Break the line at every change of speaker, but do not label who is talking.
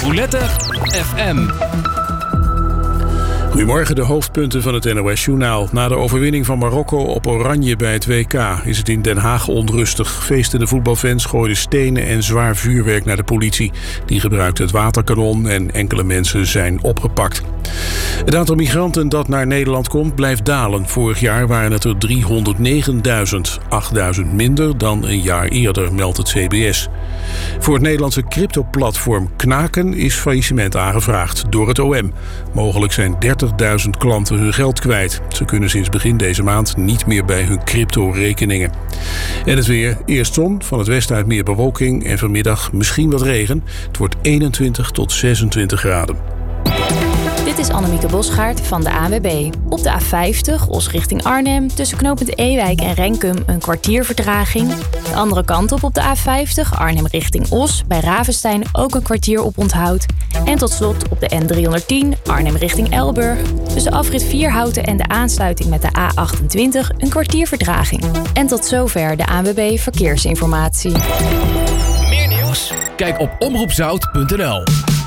Roulette FM.
Goedemorgen, de hoofdpunten van het NOS-journaal. Na de overwinning van Marokko op Oranje bij het WK is het in Den Haag onrustig. Feestende voetbalfans gooiden stenen en zwaar vuurwerk naar de politie. Die gebruikte het waterkanon en enkele mensen zijn opgepakt. Het aantal migranten dat naar Nederland komt blijft dalen. Vorig jaar waren het er 309.000, 8.000 minder dan een jaar eerder, meldt het CBS. Voor het Nederlandse cryptoplatform Knaken is faillissement aangevraagd door het OM. Mogelijk zijn 30.000 klanten hun geld kwijt. Ze kunnen sinds begin deze maand niet meer bij hun crypto-rekeningen. En het weer. Eerst zon, van het westen uit meer bewolking en vanmiddag misschien wat regen. Het wordt 21 tot 26 graden.
Dit is Annemieke Bosgaard van de ANWB. Op de A50, Os richting Arnhem, tussen knooppunt Ewijk en Renkum een kwartier vertraging. De andere kant op de A50, Arnhem richting Os, bij Ravenstein ook een kwartier op onthoud. En tot slot op de N310, Arnhem richting Elburg, tussen afrit Vierhouten en de aansluiting met de A28 een kwartier vertraging. En tot zover de ANWB Verkeersinformatie.
Meer nieuws? Kijk op omroepzout.nl.